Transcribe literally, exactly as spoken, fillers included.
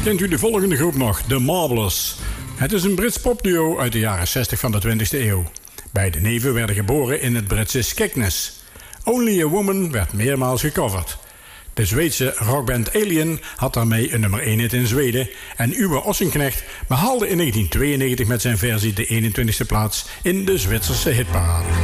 Kent u de volgende groep nog? The Marvelous. Het is een Brits popduo uit de jaren zestig van de twintigste eeuw. Beide neven werden geboren in het Britse Skegness. Only a Woman werd meermaals gecoverd. De Zweedse rockband Alien had daarmee een nummer één hit in Zweden. En Uwe Ossenknecht behaalde in negentien tweeënnegentig met zijn versie de eenentwintigste plaats in de Zwitserse hitparade.